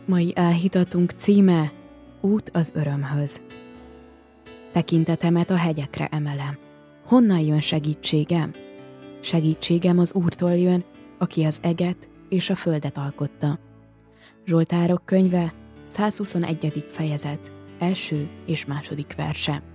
Mai áhítatunk címe Út az örömhöz. Tekintetemet a hegyekre emelem. Honnan jön segítségem? Segítségem az Úrtól jön, aki az eget és a földet alkotta. Zsoltárok könyve, 121. fejezet, 1. és 2. verse.